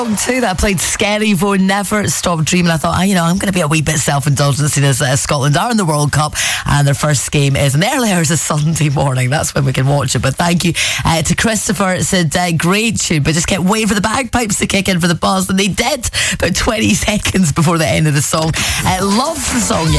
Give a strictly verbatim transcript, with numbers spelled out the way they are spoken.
Too, that I played Scary for Never Stop Dreaming. I thought, oh, you know, I'm going to be a wee bit self-indulgent seeing as uh, Scotland are in the World Cup and their first game is in the early hours of Sunday morning. That's when we can watch it. But thank you uh, to Christopher. It said, uh, great tune, but just kept waiting for the bagpipes to kick in for the buzz, and they did about twenty seconds before the end of the song. Uh, love the song, yeah.